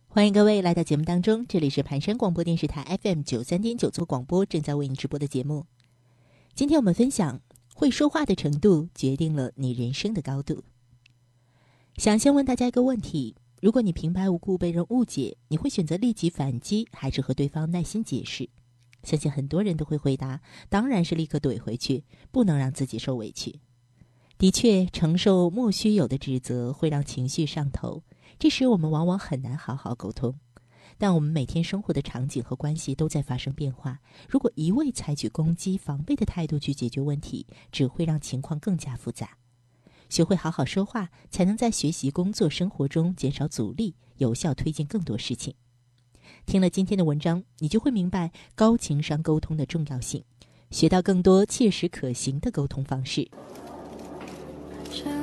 欢迎各位来到节目当中，这里是盘山广播电视台 FM93.9做广播正在为你直播的节目。今天我们分享，会说话的程度决定了你人生的高度。想先问大家一个问题，如果你平白无故被人误解，你会选择立即反击，还是和对方耐心解释？相信很多人都会回答，当然是立刻怼回去，不能让自己受委屈。的确，承受莫须有的指责会让情绪上头，这时我们往往很难好好沟通。但我们每天生活的场景和关系都在发生变化，如果一味采取攻击、防备的态度去解决问题，只会让情况更加复杂。学会好好说话，才能在学习、工作、生活中减少阻力，有效推进更多事情。听了今天的文章，你就会明白高情商沟通的重要性，学到更多切实可行的沟通方式。